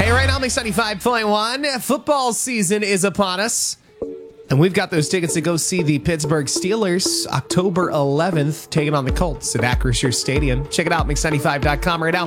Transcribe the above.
Hey, right now, Mix 95.1. Football season is upon us. And we've got those tickets to go see the Pittsburgh Steelers October 11th, taking on the Colts at Acrisure Stadium. Check it out, Mix95.com right now.